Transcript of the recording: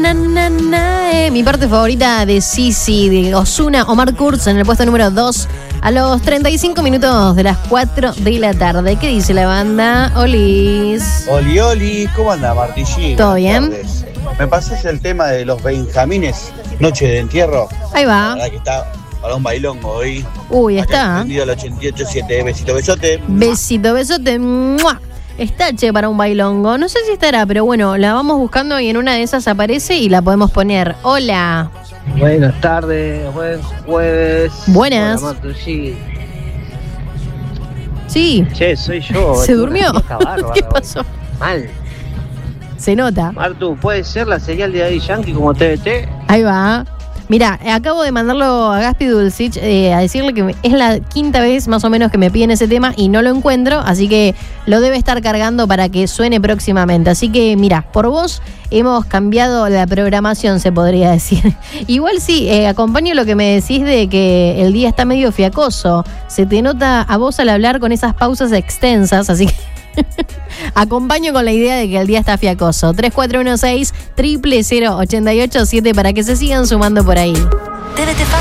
Mi parte favorita de Sisi, de Ozuna, Omar Kurz en el puesto número 2 a los 35 minutos de las 4 de la tarde. ¿Qué dice la banda? Olis. Oli, ¿cómo anda, Martillín? ¿Todo bien? Tardes. ¿Me pasás el tema de los Benjamines? Noche de entierro. Ahí La va. verdad que está para un bailongo hoy. Uy, Acá está. prendido al 88.7. Besito, besote. Besito, besote. ¡Mua! Está che para un bailongo. No sé si estará, pero bueno, la vamos buscando y en una de esas aparece y la podemos poner. Hola. Buenas tardes, buen jueves. Buenas. Hola, Martucci. Sí. Che, soy yo. ¿Se durmió? Bárbara, ¿Qué pasó? Mal. Se nota. Martu, ¿puede ser la señal de Daddy Yankee como TBT? Ahí va. Mira, acabo de mandarlo a Gaspi Dulcich a decirle que es la quinta vez más o menos que me piden ese tema y no lo encuentro, así que lo debe estar cargando para que suene próximamente. Así que mira, por vos hemos cambiado la programación, se podría decir. Igual sí, acompaño lo que me decís de que el día está medio fiacoso. Se te nota a vos al hablar con esas pausas extensas, así que acompaño con la idea de que el día está fiacoso. 3416-00887 para que se sigan sumando por ahí. TVT